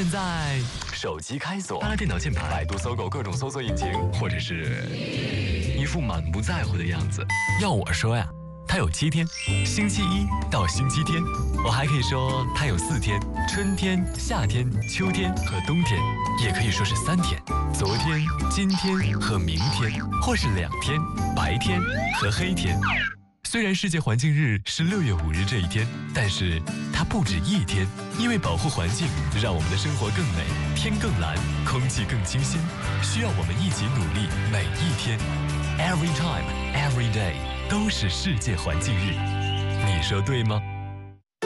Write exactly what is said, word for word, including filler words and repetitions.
现在手机开锁，拉电脑键盘，百度、搜狗各种搜索引擎，或者是一副满不在乎的样子。要我说呀，它有七天，星期一到星期天。我还可以说它有四天，春天、夏天、秋天和冬天，也可以说是三天，昨天、今天和明天，或是两天，白天和黑天。虽然世界环境日是六月五日这一天，但是它不止一天，因为保护环境，让我们的生活更美，天更蓝，空气更清新，需要我们一起努力，每一天 ，every time, every day 都是世界环境日，你说对吗？